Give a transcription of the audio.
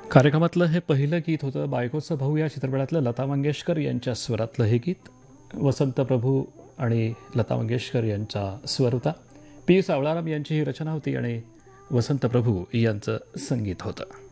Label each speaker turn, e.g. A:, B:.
A: कार्यक्रमातलं हे पहिलं गीत होतं बायकोचा भाऊ या चित्रपटातलं लता मंगेशकर यांच्या स्वरातलं हे गीत. वसंत प्रभू आणि लता मंगेशकर यांचा स्वर होता. पी सावळाराम यांची ही रचना होती आणि वसंत प्रभू यांचं संगीत होतं.